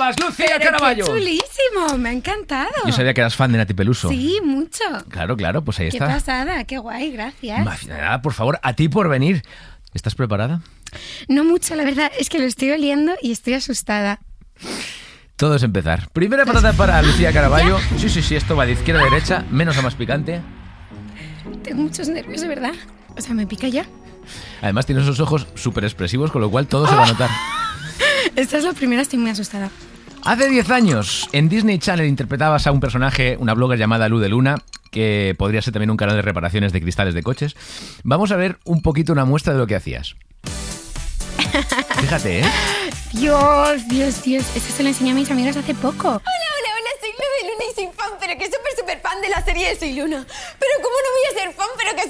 palmas, Lucía Caraballo. ¡Qué chulísimo! Me ha encantado. Yo sabía que eras fan de Nati Peluso. Sí, mucho. Claro, pues ahí Qué está. pasada, qué guay, gracias. Nada, por favor, a ti por venir. ¿Estás preparada? No mucho, la verdad, es que lo estoy oliendo y estoy asustada. Todo es empezar. Primera patata para Lucía Caraballo. Sí, esto va de izquierda a derecha, menos a más picante. Tengo muchos nervios, de verdad. O sea, me pica ya. Además tienes esos ojos súper expresivos, con lo cual todo se va a notar. Esta es la primera, estoy muy asustada. Hace 10 años, en Disney Channel interpretabas a un personaje, una blogger llamada Lu de Luna, que podría ser también un canal de reparaciones de cristales de coches. Vamos a ver un poquito una muestra de lo que hacías. Fíjate, ¿eh? Dios. Esto se lo enseñé a mis amigas hace poco. Hola, soy Lu de Luna y soy fan, pero que súper fan de la serie de Soy Luna. Pero ¿cómo no voy a ser fan, pero que